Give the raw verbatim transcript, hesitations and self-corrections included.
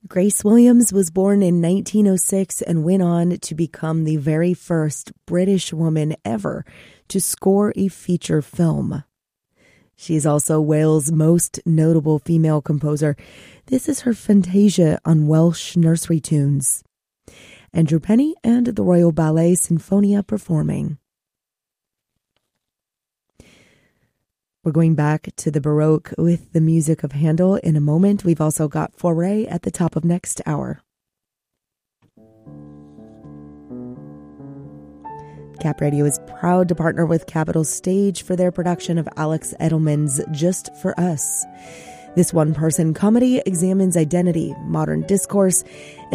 Grace Williams was born in nineteen oh six and went on to become the very first British woman ever to score a feature film. She is also Wales' most notable female composer. This is her Fantasia on Welsh nursery tunes. Andrew Penny and the Royal Ballet Sinfonia performing. We're going back to the Baroque with the music of Handel in a moment. We've also got Fauré at the top of next hour. Cap Radio is proud to partner with Capitol Stage for their production of Alex Edelman's Just for Us. This one-person comedy examines identity, modern discourse, and